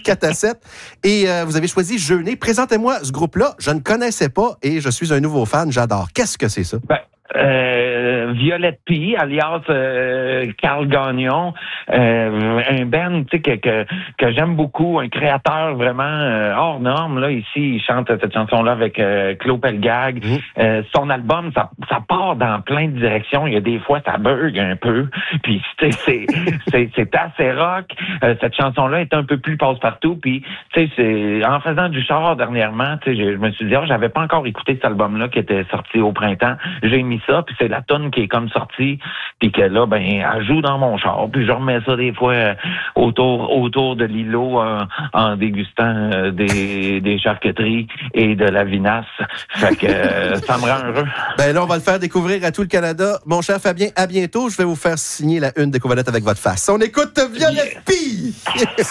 4 à 7. Et vous avez choisi Jeûner. Présentez-moi ce groupe-là. Je ne connaissais pas et je suis un nouveau fan. J'adore. Qu'est-ce que c'est ça? Violette P, alias Carl Gagnon, un band que j'aime beaucoup, un créateur vraiment hors norme. Là, ici, il chante cette chanson-là avec Claude Pelgag. Son album, ça part dans plein de directions. Il y a des fois, ça bug un peu. Puis, c'est assez rock. Cette chanson-là est un peu plus passe-partout. Puis, c'est en faisant du char dernièrement, je me suis dit, j'avais pas encore écouté cet album-là qui était sorti au printemps. J'ai mis ça, puis c'est la toune qui est comme sortie, puis que là, elle joue dans mon char, puis je remets ça des fois autour de l'îlot en dégustant des charcuteries et de la vinasse. Fait que ça me rend heureux. Là, on va le faire découvrir à tout le Canada. Mon cher Fabien, à bientôt. Je vais vous faire signer la une de Covalette avec votre face. On écoute Violette P!